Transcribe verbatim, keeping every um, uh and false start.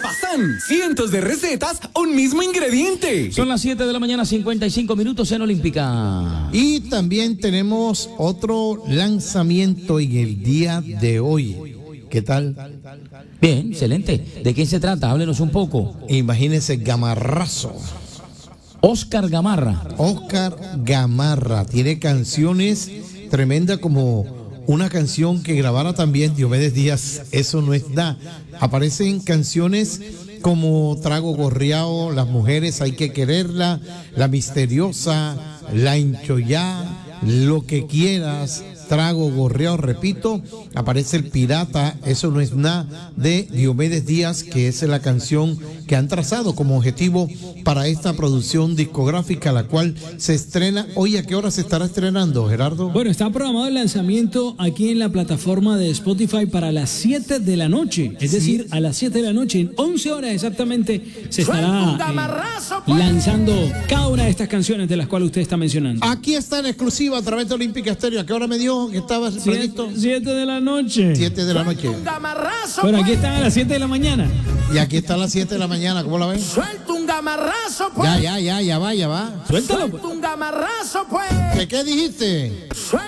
Ultrapasan cientos de recetas, un mismo ingrediente. Son las siete de la mañana, cincuenta y cinco minutos en Olímpica. Y también tenemos otro lanzamiento en el día de hoy. ¿Qué tal? Bien, excelente. ¿De quién se trata? Háblenos un poco. Imagínense, Gamarrazo. Oscar Gamarra. Oscar Gamarra tiene canciones tremendas, como una canción que grabara también Diomedes Díaz, Eso no es nada. Aparecen canciones como Trago Gorriao, Las mujeres hay que quererla, La misteriosa, La enchollá, Lo que quieras, Trago Gorriao, repito, aparece El pirata, Eso no es nada, de Diomedes Díaz, que es la canción que han trazado como objetivo para esta producción discográfica, la cual se estrena hoy. ¿A qué hora se estará estrenando, Gerardo? Bueno, está programado el lanzamiento aquí en la plataforma de Spotify para las siete de la noche, es Sí. decir, a las siete de la noche, en once horas exactamente, se estará eh, lanzando cada una de estas canciones de las cuales usted está mencionando. Aquí está en exclusiva a través de Olímpica Estéreo. ¿A qué hora me dijo que estaba previsto? siete de la noche. siete de la noche. Bueno, aquí están a las siete de la mañana. Y aquí está a las siete de la mañana, ¿cómo la ven? Suelta un gamarrazo, pues. Ya, ya, ya, ya va, ya va. Suéltalo. Suelta un gamarrazo, pues. ¿Qué, qué dijiste? Suelta